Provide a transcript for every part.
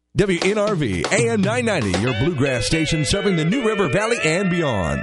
WNRV AM 990, your bluegrass station serving the New River Valley and beyond.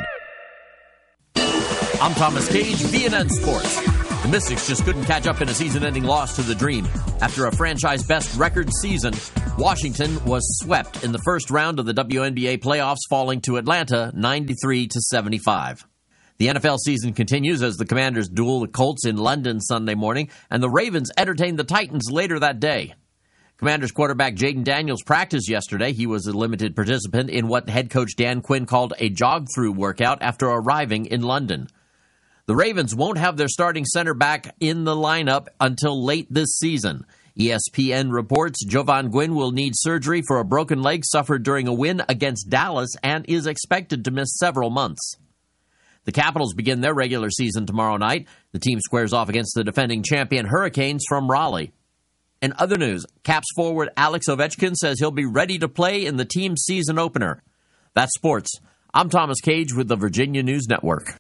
I'm Thomas Cage, VNN Sports. The Mystics just couldn't catch up in a season-ending loss to the Dream. After a franchise-best record season, Washington was swept in the first round of the WNBA playoffs, falling to Atlanta 93-75. The NFL season continues as the Commanders duel the Colts in London Sunday morning, and the Ravens entertain the Titans later that day. Commanders quarterback Jaden Daniels practiced yesterday. He was a limited participant in what head coach Dan Quinn called a jog-through workout after arriving in London. The Ravens won't have their starting center back in the lineup until late this season. ESPN reports Jovan Gwynn will need surgery for a broken leg suffered during a win against Dallas and is expected to miss several months. The Capitals begin their regular season tomorrow night. The team squares off against the defending champion Hurricanes from Raleigh. In other news, Caps forward Alex Ovechkin says he'll be ready to play in the team's season opener. That's sports. I'm Thomas Cage with the Virginia News Network.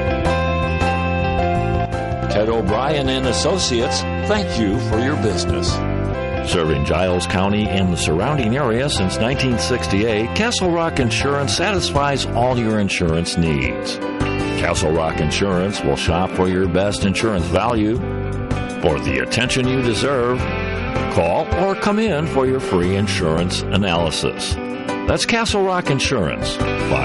Ted O'Brien and Associates, thank you for your business. Serving Giles County and the surrounding area since 1968, Castle Rock Insurance satisfies all your insurance needs. Castle Rock Insurance will shop for your best insurance value. For the attention you deserve, call or come in for your free insurance analysis. That's Castle Rock Insurance,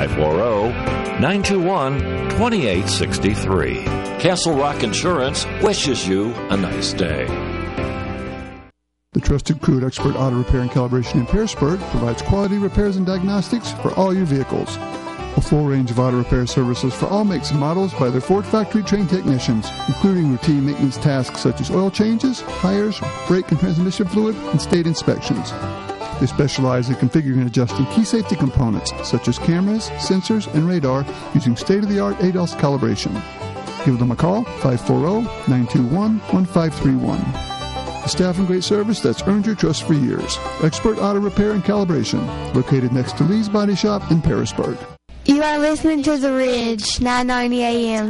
540-921-2863. Castle Rock Insurance wishes you a nice day. The trusted crew at Expert Auto Repair and Calibration in Pearisburg provides quality repairs and diagnostics for all your vehicles. A full range of auto repair services for all makes and models by their Ford factory-trained technicians, including routine maintenance tasks such as oil changes, tires, brake and transmission fluid, and state inspections. They specialize in configuring and adjusting key safety components such as cameras, sensors, and radar using state-of-the-art ADAS calibration. Give them a call, 540-921-1531. A staff and great service that's earned your trust for years. Expert Auto Repair and Calibration, located next to Lee's Body Shop in Pearisburg. You are listening to The Ridge, 990 AM.